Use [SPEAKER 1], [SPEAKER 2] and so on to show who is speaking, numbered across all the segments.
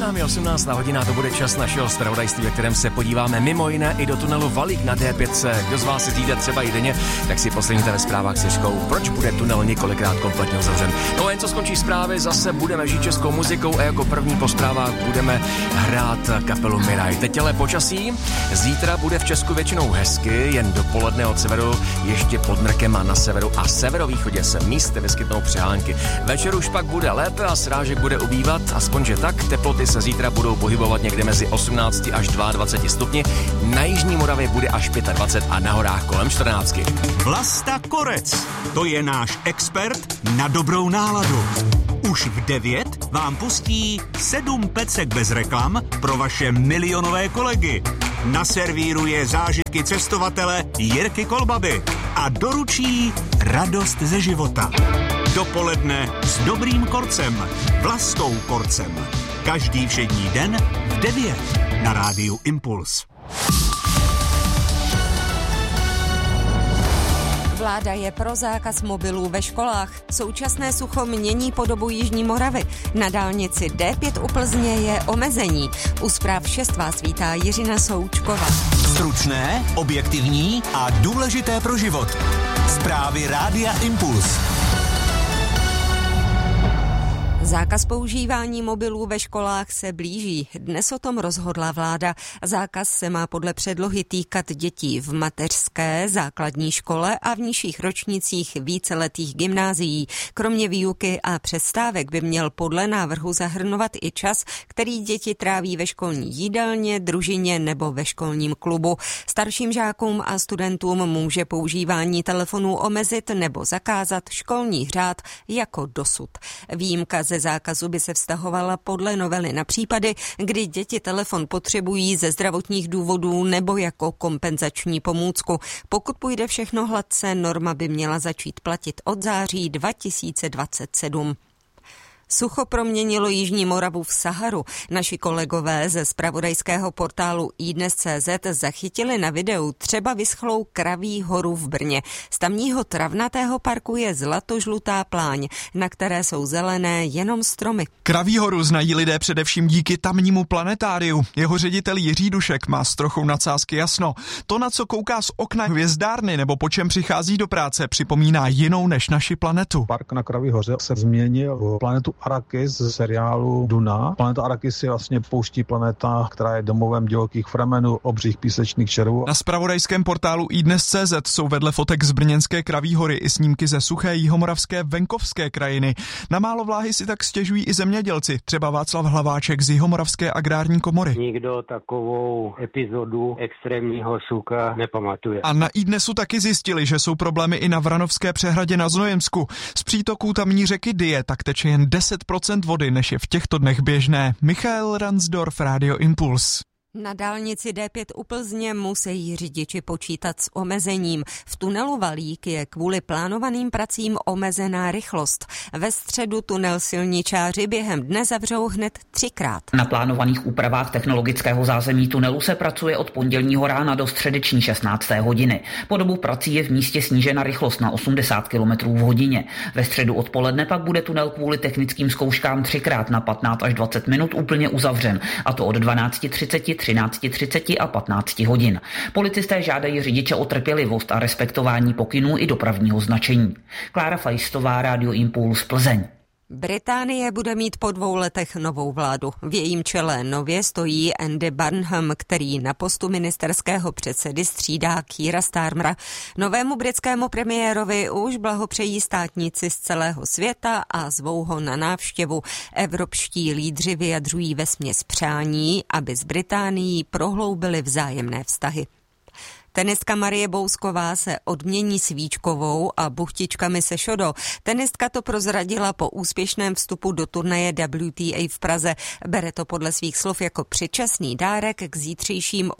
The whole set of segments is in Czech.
[SPEAKER 1] námi 18. hodina, to bude čas našeho zpravodajství, ve kterém se podíváme mimo jiné i do tunelu Valík na D5. Kdo z vás jezdíte třeba i denně, tak si poslechněte ve zprávách s Ježkou, proč bude tunel několikrát kompletně uzavřen. No a jen co skončí zprávy, zase budeme žít českou muzikou a jako první po zprávách budeme hrát kapelu Miraj. Teď ale počasí. Zítra bude v Česku většinou hezky, jen dopoledne od severu ještě pod mrkem a na severu a severovýchodě se místy vyskytnou přehánky. Večer už pak bude lépe a srážek bude ubývat, aspoň že tak. Teploty se zítra budou pohybovat někde mezi 18 až 22 stupni. Na jižní Moravě bude až 25 a na horách kolem 14.
[SPEAKER 2] Vlasta Korec, to je náš expert na dobrou náladu. Už v 9 vám pustí 7 pecek bez reklam pro vaše milionové kolegy. Naservíruje zážitky cestovatele Jirky Kolbaby a doručí radost ze života. Dopoledne s dobrým Korcem, Vlastou Korcem. Každý všední den v 9 na rádiu Impuls.
[SPEAKER 3] Vláda je pro zákaz mobilů ve školách. Současné sucho mění podobu Jižní Moravy. Na dálnici D5 u Plzně je omezení. U zpráv 6 vás vítá Jiřina Součková.
[SPEAKER 2] Stručné, objektivní a důležité pro život. Zprávy rádia Impuls.
[SPEAKER 3] Zákaz používání mobilů ve školách se blíží. Dnes o tom rozhodla vláda. Zákaz se má podle předlohy týkat dětí v mateřské, základní škole a v nižších ročnících víceletých gymnázií. Kromě výuky a přestávek by měl podle návrhu zahrnovat i čas, který děti tráví ve školní jídelně, družině nebo ve školním klubu. Starším žákům a studentům může používání telefonů omezit nebo zakázat školní řád jako dosud. Výjimka ze zákazu by se vztahovala podle novely na případy, kdy děti telefon potřebují ze zdravotních důvodů nebo jako kompenzační pomůcku. Pokud půjde všechno hladce, norma by měla začít platit od září 2027. Sucho proměnilo Jižní Moravu v Saharu. Naši kolegové ze zpravodajského portálu iDnes.cz zachytili na videu třeba vyschlou Kraví horu v Brně. Z tamního travnatého parku je zlatožlutá pláň, na které jsou zelené jenom stromy.
[SPEAKER 4] Kraví horu znají lidé především díky tamnímu planetáriu. Jeho ředitel Jiří Dušek má s trochou nadsázky jasno. To, na co kouká z okna hvězdárny nebo po čem přichází do práce, připomíná jinou než naši planetu.
[SPEAKER 5] Park na Kraví hoře se změnil v planetu Arrakis z seriálu Duna. Planeta Arrakis je vlastně pouští planeta, která je domovem divokých fremenů, obřích písečných červů.
[SPEAKER 4] Na zpravodajském portálu iDnes.cz jsou vedle fotek z brněnské Kraví hory i snímky ze suché jihomoravské venkovské krajiny. Na málo vláhy si tak stěžují i zemědělci, třeba Václav Hlaváček z Jihomoravské agrární komory.
[SPEAKER 6] Nikdo takovou epizodu extrémního sucha nepamatuje.
[SPEAKER 4] A na iDnesu taky zjistili, že jsou problémy i na Vranovské přehradě na Znojemsku. Z přítoků tamní řeky Dyje tak teče jen 10% vody, než je v těchto dnech běžné. Michael Ransdorf, Radio Impuls.
[SPEAKER 3] Na dálnici D5 u Plzně musí řidiči počítat s omezením. V tunelu Valík je kvůli plánovaným pracím omezená rychlost. Ve středu tunel silničáři během dne zavřou hned 3krát.
[SPEAKER 7] Na plánovaných úpravách technologického zázemí tunelu se pracuje od pondělního rána do středeční 16. hodiny. Po dobu prací je v místě snížena rychlost na 80 km v hodině. Ve středu odpoledne pak bude tunel kvůli technickým zkouškám 3krát na 15 až 20 minut úplně uzavřen, a to od 12:30, 13:30 a 15 hodin. Policisté žádají řidiče o trpělivost a respektování pokynů i dopravního značení. Klára Fajstová, Radio Impuls, Plzeň.
[SPEAKER 3] Británie bude mít po 2 letech novou vládu. V jejím čele nově stojí Andy Burnham, který na postu ministerského předsedy střídá Keira Starmera. Novému britskému premiérovi už blahopřejí státníci z celého světa a zvou ho na návštěvu. Evropští lídři vyjadřují vesměs přání, aby s Británií prohloubili vzájemné vztahy. Tenistka Marie Bousková se odmění svíčkovou a buchtičkami se šodo. Tenistka to prozradila po úspěšném vstupu do turnaje WTA v Praze. Bere to podle svých slov jako předčasný dárek k zítřejším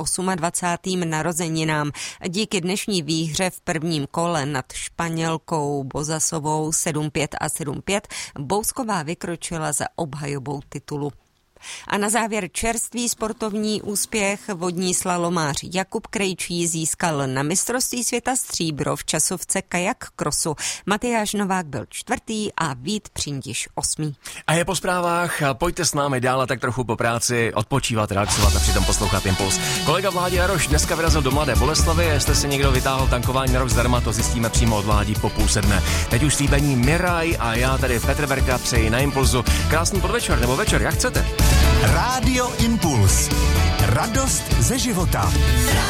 [SPEAKER 3] 28. narozeninám. Díky dnešní výhře v prvním kole nad Španělkou Bozasovou 7-5 a 7-5 Bousková vykročila za obhajobou titulu. A na závěr čerstvý sportovní úspěch. Vodní slalomář Jakub Krejčí získal na mistrovství světa stříbro v časovce kajak krosu. Matyáš Novák byl 4. a Vít Přindiš 8.
[SPEAKER 1] A je po zprávách, pojďte s námi dál a tak trochu po práci odpočívat, relaxovat a přitom poslouchat Impuls. Kolega Vládě Jaroš dneska vyrazil do Mladé Boleslavi, jestli si někdo vytáhl tankování na rok zdarma, to zjistíme přímo od Vládí po 6:30. Teď už slíbení Miraj a já tady Petr Berka přeji na Impulzu krásný podvečer nebo večer, jak chcete.
[SPEAKER 2] Rádio Impuls. Radost ze života.